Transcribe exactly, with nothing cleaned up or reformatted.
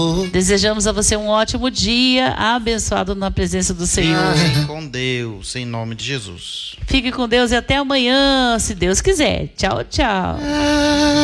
Desejamos a você um ótimo dia, abençoado na presença do Senhor. Fiquem com Deus, em nome de Jesus. Fique com Deus e até amanhã, se Deus quiser. Tchau, tchau.